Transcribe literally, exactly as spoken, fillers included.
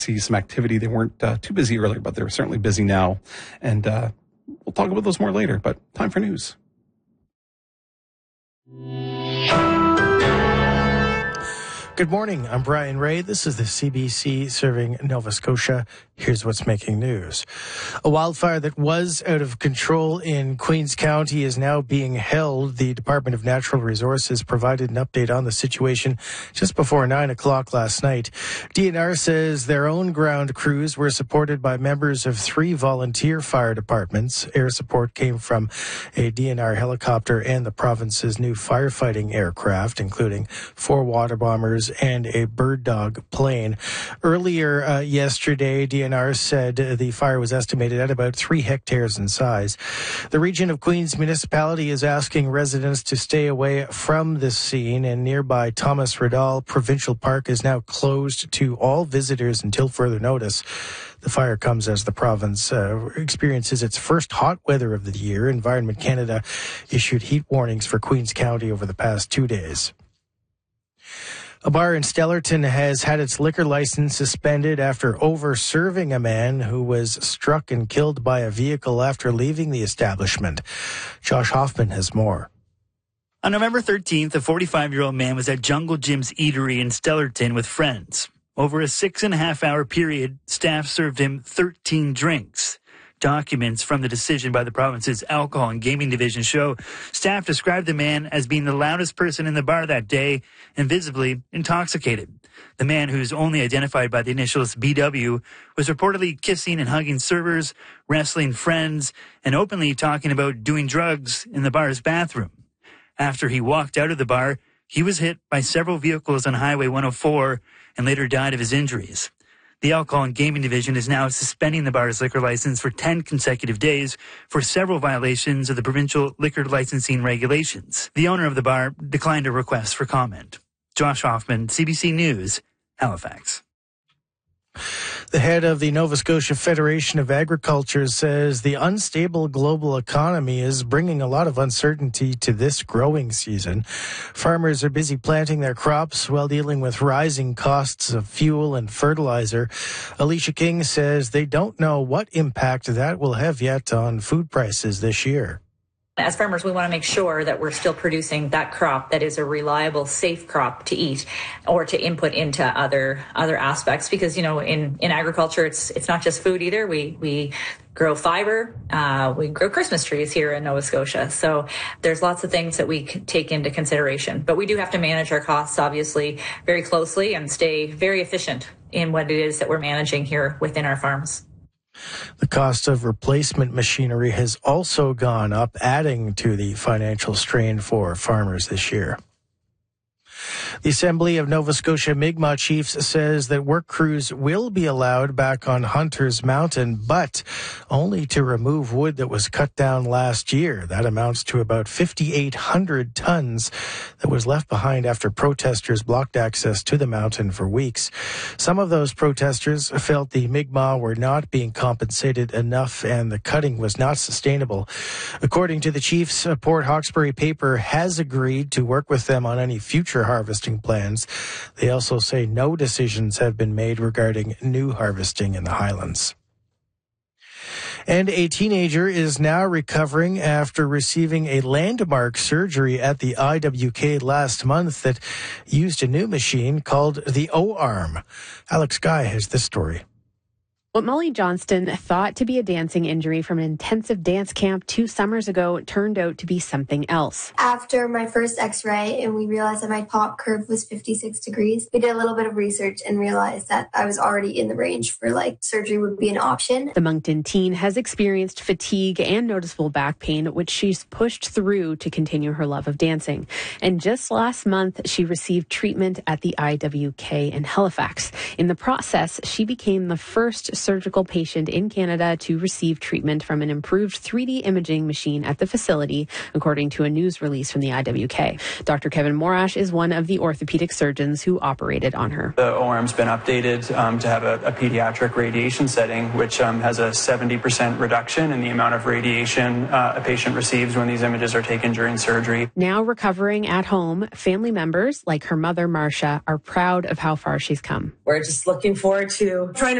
see some activity. They weren't uh, too busy earlier, but they're certainly busy now. And uh, we'll talk about those more later, but time for news. Good morning. I'm Brian Ray. This is the C B C serving Nova Scotia. Here's what's making news. A wildfire that was out of control in Queens County is now being held. The Department of Natural Resources provided an update on the situation just before nine o'clock last night. D N R says their own ground crews were supported by members of three volunteer fire departments. Air support came from a D N R helicopter and the province's new firefighting aircraft, including four water bombers and a Bird Dog plane. Earlier uh, yesterday, D N R said the fire was estimated at about three hectares in size. The region of Queens municipality is asking residents to stay away from this scene, and nearby Thomas Riddall Provincial Park is now closed to all visitors until further notice. The fire comes as the province uh, experiences its first hot weather of the year. Environment Canada issued heat warnings for Queens County over the past two days. A bar in Stellarton has had its liquor license suspended after over-serving a man who was struck and killed by a vehicle after leaving the establishment. Josh Hoffman has more. On November thirteenth, a forty-five-year-old man was at Jungle Jim's Eatery in Stellarton with friends. Over a six-and-a-half-hour period, staff served him thirteen drinks. Documents from the decision by the province's Alcohol and Gaming Division show staff described the man as being the loudest person in the bar that day and visibly intoxicated. The man, who's only identified by the initials B W, was reportedly kissing and hugging servers, wrestling friends, and openly talking about doing drugs in the bar's bathroom. After he walked out of the bar, he was hit by several vehicles on Highway one oh four and later died of his injuries. The Alcohol and Gaming Division is now suspending the bar's liquor license for ten consecutive days for several violations of the provincial liquor licensing regulations. The owner of the bar declined a request for comment. Josh Hoffman, C B C News, Halifax. The head of the Nova Scotia Federation of Agriculture says the unstable global economy is bringing a lot of uncertainty to this growing season. Farmers are busy planting their crops while dealing with rising costs of fuel and fertilizer. Alicia King says they don't know what impact that will have yet on food prices this year. As farmers, we want to make sure that we're still producing that crop that is a reliable, safe crop to eat or to input into other other aspects. Because, you know, in, in agriculture, it's it's not just food either. We we grow fiber. Uh, we grow Christmas trees here in Nova Scotia. So there's lots of things that we can take into consideration. But we do have to manage our costs, obviously, very closely and stay very efficient in what it is that we're managing here within our farms. The cost of replacement machinery has also gone up, adding to the financial strain for farmers this year. The Assembly of Nova Scotia Mi'kmaq Chiefs says that work crews will be allowed back on Hunter's Mountain, but only to remove wood that was cut down last year. That amounts to about fifty-eight hundred tons that was left behind after protesters blocked access to the mountain for weeks. Some of those protesters felt the Mi'kmaq were not being compensated enough and the cutting was not sustainable. According to the Chiefs, Port Hawkesbury Paper has agreed to work with them on any future harvesting plans. They also say no decisions have been made regarding new harvesting in the Highlands. And a teenager is now recovering after receiving a landmark surgery at the I W K last month that used a new machine called the O-arm. Alex Guy has this story. What Molly Johnston thought to be a dancing injury from an intensive dance camp two summers ago turned out to be something else. After my first x-ray and we realized that my top curve was fifty-six degrees, we did a little bit of research and realized that I was already in the range for like surgery would be an option. The Moncton teen has experienced fatigue and noticeable back pain, which she's pushed through to continue her love of dancing. And just last month, she received treatment at the I W K in Halifax. In the process, she became the first surgical patient in Canada to receive treatment from an improved three D imaging machine at the facility, according to a news release from the I W K. Doctor Kevin Morash is one of the orthopedic surgeons who operated on her. The O R M's been updated um, to have a, a pediatric radiation setting, which um, has a seventy percent reduction in the amount of radiation uh, a patient receives when these images are taken during surgery. Now recovering at home, family members like her mother, Marcia, are proud of how far she's come. We're just looking forward to trying to